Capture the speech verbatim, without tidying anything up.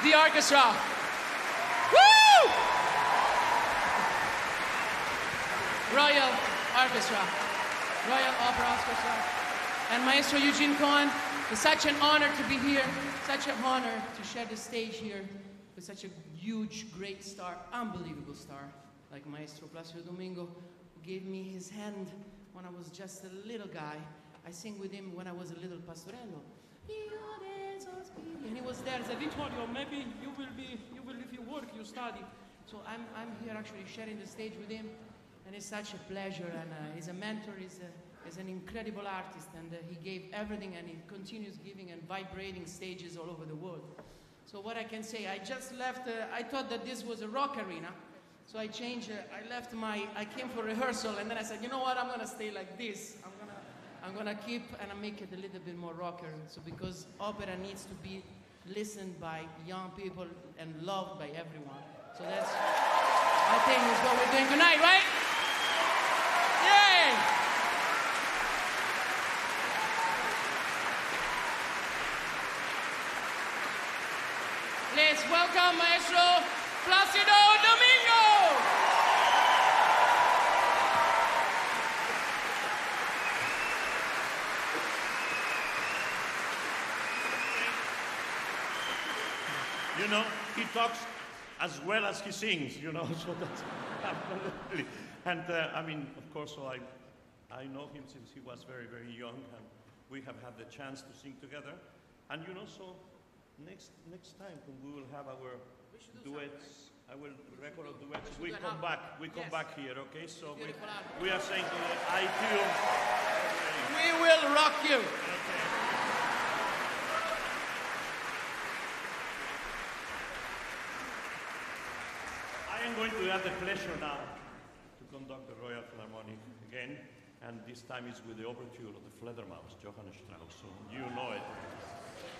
the orchestra. Woo! Royal Orchestra, Royal Opera Orchestra, and Maestro Eugene Cohen. It's such an honor to be here, such an honor to share the stage here with such a huge, great star, unbelievable star, like Maestro Placido Domingo, who gave me his hand when I was just a little guy. I sang with him when I was a little pastorello. And he was there and said, Vittorio, maybe you will be, you will, if you work, you study. So I'm, I'm here actually sharing the stage with him, and it's such a pleasure, and uh, he's a mentor, he's, a, he's an incredible artist, and uh, he gave everything, and he continues giving and vibrating stages all over the world. So what I can say, I just left, uh, I thought that this was a rock arena, so I changed, uh, I left my, I came for rehearsal, and then I said, you know what, I'm gonna stay like this. I'm gonna, I'm gonna keep, and I make it a little bit more rocker, so because opera needs to be listened by young people and loved by everyone. So that's, I think, is what we're doing tonight, right? Yay! Let's welcome Maestro Placido Domingo! You know, he talks as well as he sings, you know, so that's absolutely. And uh, I mean, of course, so I, I know him since he was very, very young, and we have had the chance to sing together. And you know, so next next time when we will have our duets, I will record of duets. We, we come back, we come yes. back here, okay? So we, we are saying to the iTunes. We will rock you. Okay. I am going to have the pleasure now to conduct the Royal Philharmonic again, and this time is with the overture of the Fledermaus, Johann Strauss, so you know it.